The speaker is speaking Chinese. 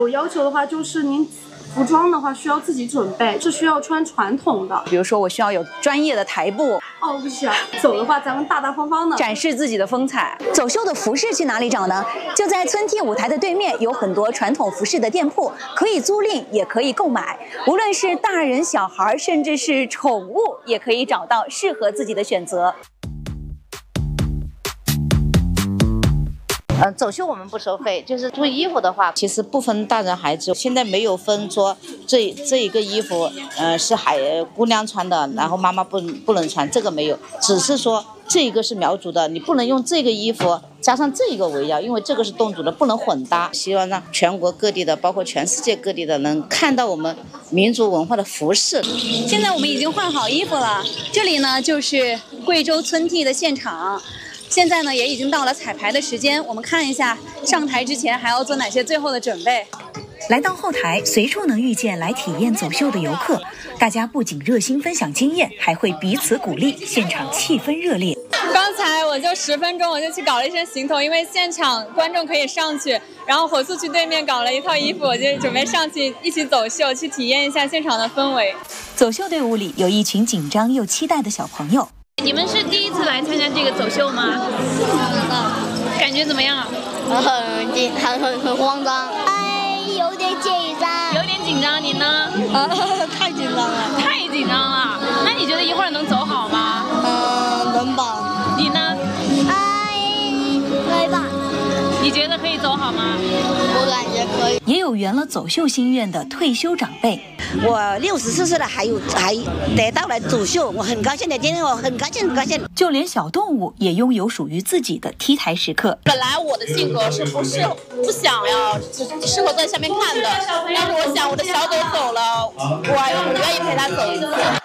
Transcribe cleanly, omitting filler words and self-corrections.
我要求的话就是您服装的话需要自己准备，是需要穿传统的。 比如说我需要有专业的台步。 哦，不需要。走的话咱们大大方方的展示自己的风采。 走秀的服饰去哪里找呢？就在村 T 舞台的对面，有很多传统服饰的店铺，可以租赁，也可以购买。无论是大人、小孩，甚至是宠物，也可以找到适合自己的选择。 走秀我们不收费，就是租衣服的话，其实不分大人孩子，现在没有分说这一个衣服，是姑娘穿的，然后妈妈不能穿，这个没有，只是说这个是苗族的，你不能用这个衣服加上这个围腰，因为这个是侗族的，不能混搭。希望让全国各地的，包括全世界各地的能看到我们民族文化的服饰。 现在我们已经换好衣服了，这里呢就是贵州村 T 的现场。现在呢也已经到了彩排的时间，我们看一下上台之前还要做哪些最后的准备。来到后台，随处能遇见来体验走秀的游客，大家不仅热心分享经验，还会彼此鼓励，现场气氛热烈。 刚才我就10分钟我就去搞了一身行头，因为现场观众可以上去，然后火速去对面搞了一套衣服，我就准备上去一起走秀，去体验一下现场的氛围。 走秀队伍里有一群紧张又期待的小朋友。 你们是第一次来参加这个走秀吗？感觉怎么样？ 很慌张，有点紧张。 有点紧张，你呢？ 太紧张了。 太紧张了。那你觉得一会儿能走好吗？ 能吧。 你呢？ 可以吧。 你觉得可以走好吗？ 我感觉可以。 也有圆了走秀心愿的退休长辈。 我64岁了，还得到了走秀，我很高兴的，今天我很高兴。 就连小动物也拥有属于自己的 T 台时刻。 本来我的性格是不想要适合坐在下面看的，但是我想我的小狗走了，我愿意陪它走一次。